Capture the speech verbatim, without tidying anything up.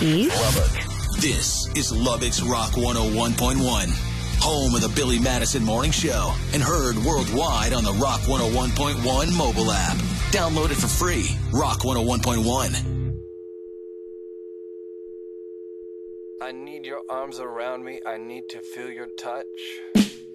Eve. Lubbock. This is Lubbock's Rock one oh one point one. Home of the Billy Madison Morning Show and heard worldwide on the Rock one oh one point one mobile app. Download it for free. Rock one oh one point one. I need your arms around me. I need to feel your touch.